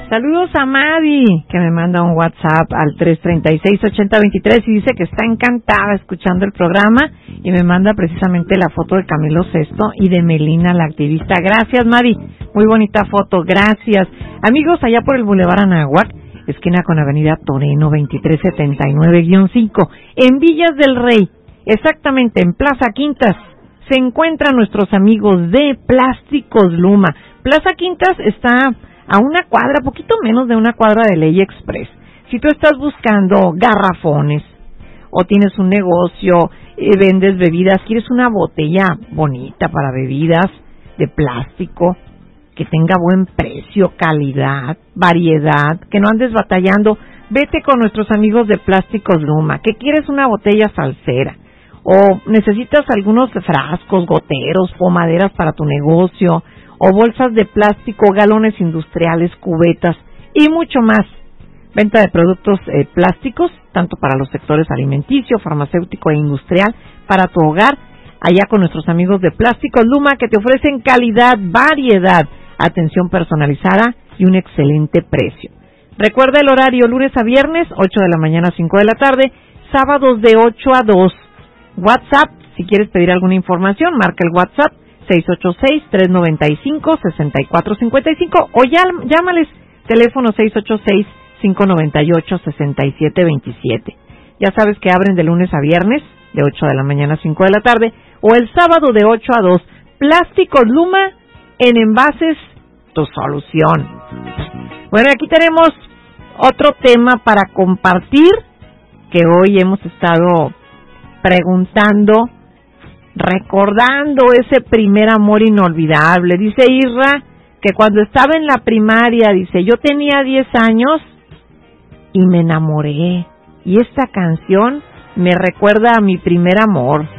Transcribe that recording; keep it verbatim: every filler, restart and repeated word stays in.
Saludos a Madi, que me manda un WhatsApp al tres tres seis, ocho cero dos tres y dice que está encantada escuchando el programa y me manda precisamente la foto de Camilo Sesto y de Melina, la activista. Gracias, Madi. Muy bonita foto, gracias. Amigos, allá por el Boulevard Anáhuac, esquina con Avenida Toreno veintitrés setenta y nueve guión cinco, en Villas del Rey, exactamente en Plaza Quintas, se encuentran nuestros amigos de Plásticos Luma. Plaza Quintas está a una cuadra, poquito menos de una cuadra de Ley Express. Si tú estás buscando garrafones o tienes un negocio, eh, vendes bebidas, quieres una botella bonita para bebidas de plástico, que tenga buen precio, calidad, variedad, que no andes batallando, vete con nuestros amigos de Plásticos Luma. ¿Que quieres una botella salsera? ¿O necesitas algunos frascos, goteros, pomaderas para tu negocio? ¿O bolsas de plástico, galones industriales, cubetas y mucho más? Venta de productos eh, plásticos, tanto para los sectores alimenticio, farmacéutico e industrial, para tu hogar, allá con nuestros amigos de Plásticos Luma, que te ofrecen calidad, variedad, atención personalizada y un excelente precio. Recuerda el horario, lunes a viernes, ocho de la mañana a cinco de la tarde, sábados de ocho a dos. WhatsApp, si quieres pedir alguna información, marca el WhatsApp seis ocho seis, tres nueve cinco, seis cuatro cinco cinco o ya, llámales, teléfono seis ocho seis, cinco nueve ocho, seis siete dos siete. Ya sabes que abren de lunes a viernes, de ocho de la mañana a cinco de la tarde, o el sábado de ocho a dos. Plásticos Luma, en envases, tu solución. Bueno, aquí tenemos otro tema para compartir, que hoy hemos estado preguntando, recordando ese primer amor inolvidable. Dice Isra que cuando estaba en la primaria, dice, yo tenía diez años y me enamoré. Y esta canción me recuerda a mi primer amor.